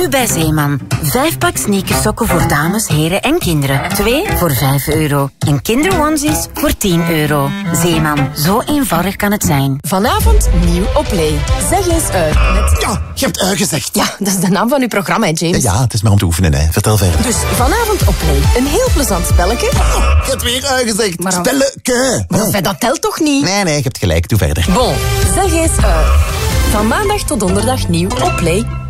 Nu bij Zeeman. 5 pak sneakersokken voor dames, heren en kinderen. 2 voor €5. En kinderonesies voor €10. Zeeman, zo eenvoudig kan het zijn. Vanavond nieuw op Play. Zeg eens uit. Ja, je hebt gezegd. Ja, dat is de naam van uw programma, hè, James. Ja, het is maar om te oefenen, hè. Vertel verder. Dus vanavond op Play. Een heel plezant spelletje. Je hebt weer gezegd. Maar- Spelleke. Maar dat telt toch niet? Nee, je hebt gelijk. Doe verder. Bon, zeg eens uit. Van maandag tot donderdag nieuw op Play.